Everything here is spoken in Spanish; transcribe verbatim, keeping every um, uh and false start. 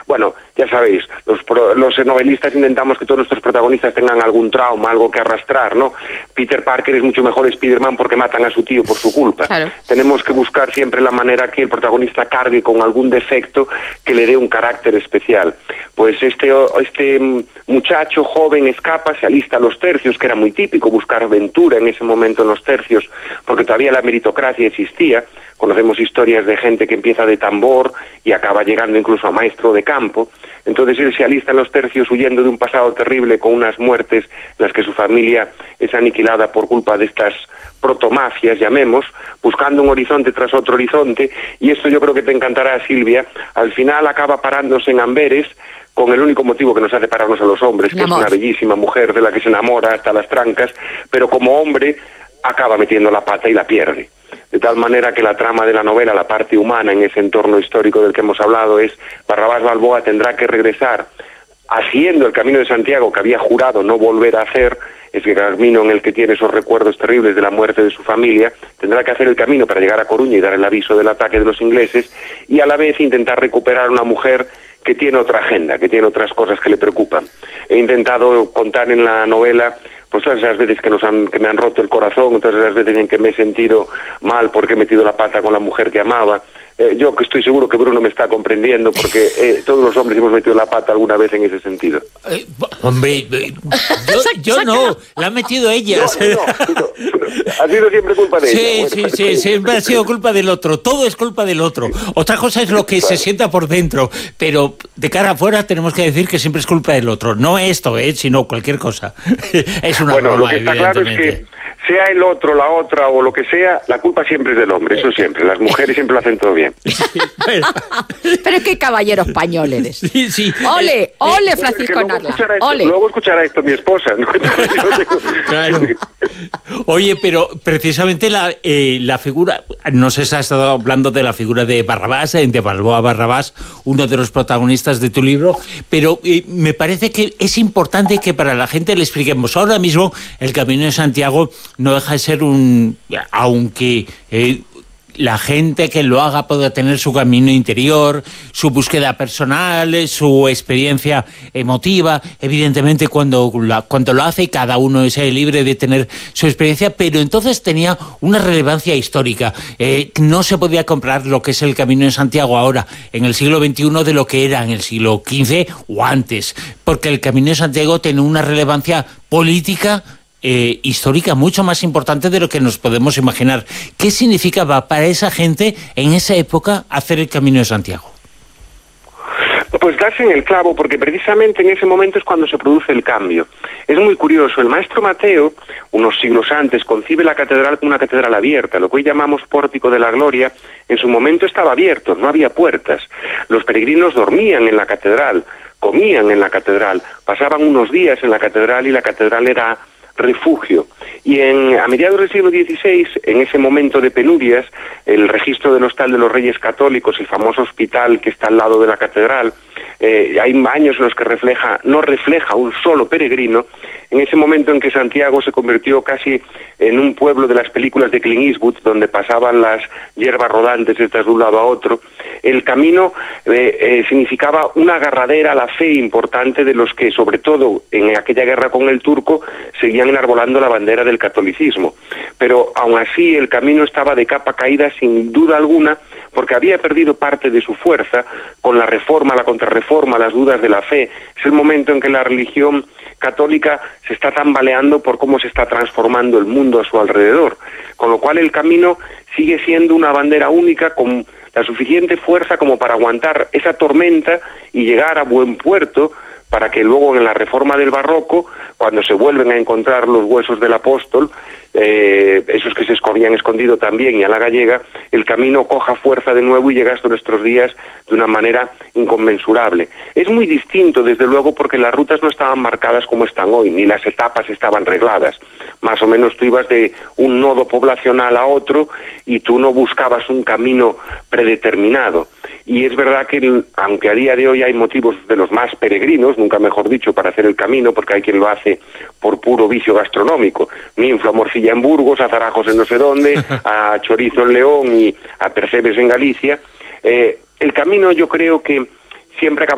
bueno, ya sabéis, los, pro, los novelistas intentamos que todos nuestros protagonistas tengan algún trauma, algo que arrastrar, ¿no? Peter Parker es mucho mejor Spider-Man porque matan a su tío por su culpa. Claro. Tenemos que buscar siempre la manera que el protagonista cargue con algún defecto que le dé un carácter especial. Pues este, este muchacho joven escapa, se alista a los tercios, que era muy típico buscar aventura en ese momento en los tercios, porque todavía la meritocracia existía. Conocemos historias de gente que empieza de tambor y acaba llegando incluso a maestro de campo. Entonces él se alista en los tercios huyendo de un pasado terrible con unas muertes en las que su familia es aniquilada por culpa de estas protomafias, llamemos, buscando un horizonte tras otro horizonte, y esto yo creo que te encantará, Silvia. Al final acaba parándose en Amberes con el único motivo que nos hace pararnos a los hombres, que es una bellísima mujer de la que se enamora hasta las trancas, pero como hombre acaba metiendo la pata y la pierde. De tal manera que la trama de la novela, la parte humana en ese entorno histórico del que hemos hablado, es Barrabás Balboa tendrá que regresar haciendo el Camino de Santiago que había jurado no volver a hacer, ese camino en el que tiene esos recuerdos terribles de la muerte de su familia, tendrá que hacer el camino para llegar a Coruña y dar el aviso del ataque de los ingleses, y a la vez intentar recuperar a una mujer que tiene otra agenda, que tiene otras cosas que le preocupan. He intentado contar en la novela pues todas esas veces que nos han, que me han roto el corazón, todas esas veces en que me he sentido mal porque he metido la pata con la mujer que amaba. Eh, yo que estoy seguro que Bruno me está comprendiendo, porque eh, todos los hombres hemos metido la pata alguna vez en ese sentido. Eh, hombre, eh, yo, yo no, la ha metido ella. No, no, no, ha sido siempre culpa de sí, ella. Sí, bueno, sí, sí, siempre ha sido culpa del otro, todo es culpa del otro. Otra cosa es lo que claro. se sienta por dentro, pero de cara afuera tenemos que decir que siempre es culpa del otro. No esto, eh, sino cualquier cosa. Es una bueno, broma, lo que está claro es que sea el otro, la otra o lo que sea, la culpa siempre es del hombre, eso siempre. Las mujeres siempre lo hacen todo bien. Pero qué caballero español eres. Sí, sí. Ole, ole, Francisco Narla. Ole. Luego escuchará esto mi esposa, ¿no? Claro. Oye, pero precisamente la, eh, la figura, no sé si has estado hablando de la figura de Barrabás, de Balboa Barrabás, uno de los protagonistas de tu libro, pero eh, me parece que es importante que para la gente le expliquemos. Ahora mismo el Camino de Santiago no deja de ser un, aunque eh, la gente que lo haga pueda tener su camino interior, su búsqueda personal, su experiencia emotiva, evidentemente cuando, la, cuando lo hace cada uno es libre de tener su experiencia, pero entonces tenía una relevancia histórica. Eh, no se podía comparar lo que es el Camino de Santiago ahora, en el siglo veintiuno, de lo que era en el siglo quince o antes, porque el Camino de Santiago tiene una relevancia política Eh, histórica mucho más importante de lo que nos podemos imaginar. ¿Qué significaba para esa gente en esa época hacer el Camino de Santiago? Pues das en el clavo, porque precisamente en ese momento es cuando se produce el cambio. Es muy curioso, el maestro Mateo, unos siglos antes, concibe la catedral como una catedral abierta, lo que hoy llamamos Pórtico de la Gloria. En su momento estaba abierto, no había puertas. Los peregrinos dormían en la catedral, comían en la catedral, pasaban unos días en la catedral y la catedral era refugio. Y en, a mediados del siglo dieciséis, en ese momento de penurias, el registro del Hostal de los Reyes Católicos, el famoso hospital que está al lado de la catedral, eh, hay años en los que refleja, no refleja un solo peregrino. En ese momento en que Santiago se convirtió casi en un pueblo de las películas de Clint Eastwood, donde pasaban las hierbas rodantes estas de un lado a otro, el camino eh, eh, significaba una agarradera a la fe importante de los que, sobre todo en aquella guerra con el turco, seguían enarbolando la bandera del catolicismo. Pero aún así el camino estaba de capa caída sin duda alguna, porque había perdido parte de su fuerza con la reforma, la contrarreforma, las dudas de la fe. Es el momento en que la religión católica se está tambaleando por cómo se está transformando el mundo a su alrededor, con lo cual el camino sigue siendo una bandera única con la suficiente fuerza como para aguantar esa tormenta y llegar a buen puerto, para que luego en la reforma del barroco, cuando se vuelven a encontrar los huesos del apóstol, eh, esos que se habían escondido también y a la gallega, el camino coja fuerza de nuevo y llega hasta nuestros días de una manera inconmensurable. Es muy distinto, desde luego, porque las rutas no estaban marcadas como están hoy, ni las etapas estaban regladas. Más o menos tú ibas de un nodo poblacional a otro y tú no buscabas un camino predeterminado. Y es verdad que, aunque a día de hoy hay motivos de los más peregrinos, nunca mejor dicho, para hacer el camino, porque hay quien lo hace por puro vicio gastronómico, me inflo a morcilla en Burgos, a zarajos en no sé dónde, a chorizo en León y a percebes en Galicia, eh, el camino yo creo que siempre acaba